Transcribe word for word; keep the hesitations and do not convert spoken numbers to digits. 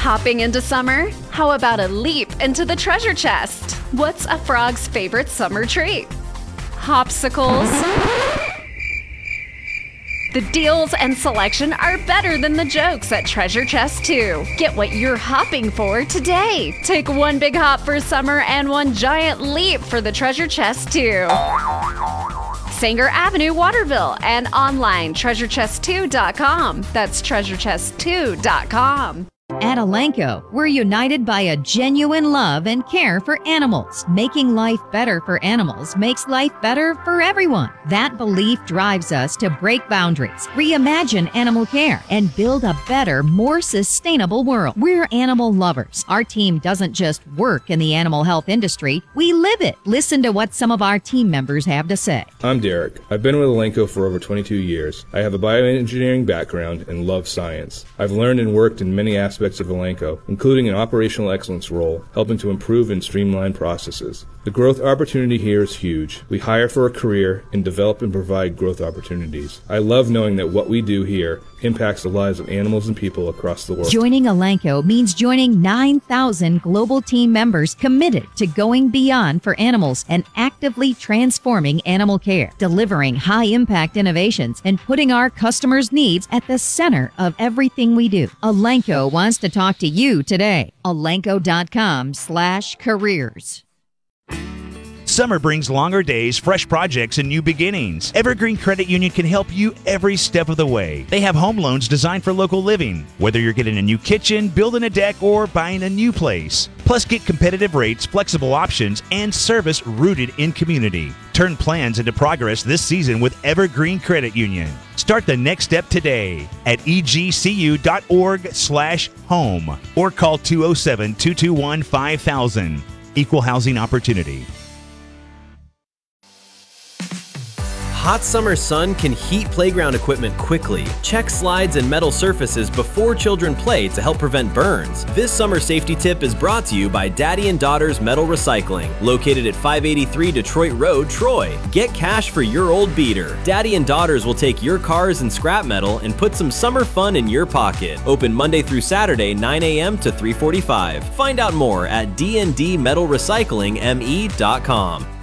Hopping into summer? How about a leap into the treasure chest? What's a frog's favorite summer treat? Hopsicles? The deals and selection are better than the jokes at Treasure Chest two. Get what you're hopping for today. Take one big hop for summer and one giant leap for the Treasure Chest two. Sanger Avenue, Waterville, and online treasure chest two dot com. That's treasure chest two dot com. At Elanco, we're united by a genuine love and care for animals. Making life better for animals makes life better for everyone. That belief drives us to break boundaries, reimagine animal care, and build a better, more sustainable world. We're animal lovers. Our team doesn't just work in the animal health industry, we live it. Listen to what some of our team members have to say. I'm Derek. I've been with Elanco for over twenty-two years. I have a bioengineering background and love science. I've learned and worked in many aspects of Elanco, including an operational excellence role, helping to improve and streamline processes. The growth opportunity here is huge. We hire for a career and develop and provide growth opportunities. I love knowing that what we do here impacts the lives of animals and people across the world. Joining Elanco means joining nine thousand global team members committed to going beyond for animals and actively transforming animal care, delivering high-impact innovations, and putting our customers' needs at the center of everything we do. Elanco wants to talk to you today. Elanco.com slash careers. Summer brings longer days, fresh projects, and new beginnings. Evergreen Credit Union can help you every step of the way. They have home loans designed for local living, whether you're getting a new kitchen, building a deck, or buying a new place. Plus, get competitive rates, flexible options, and service rooted in community. Turn plans into progress this season with Evergreen Credit Union. Start the next step today at e g c u dot org slash home or call two oh seven, two two one, five thousand. Equal housing opportunity. Hot summer sun can heat playground equipment quickly. Check slides and metal surfaces before children play to help prevent burns. This summer safety tip is brought to you by Daddy and Daughters Metal Recycling, located at five eighty-three Detroit Road, Troy. Get cash for your old beater. Daddy and Daughters will take your cars and scrap metal and put some summer fun in your pocket. Open Monday through Saturday, nine a.m. to three forty-five. Find out more at d n d metal recycling m e dot com.